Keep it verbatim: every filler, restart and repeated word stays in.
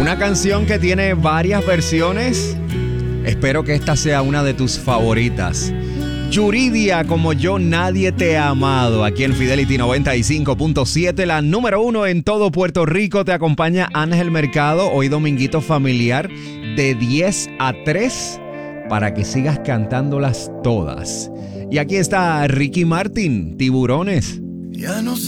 Una canción que tiene varias versiones. Espero que esta sea una de tus favoritas. Yuridia, como yo nadie te ha amado. Aquí en Fidelity noventa y cinco punto siete, la número uno en todo Puerto Rico. Te acompaña Ángel Mercado. Hoy dominguito familiar de diez a tres para que sigas cantándolas todas. Y aquí está Ricky Martin, Tiburones. Ya no sé.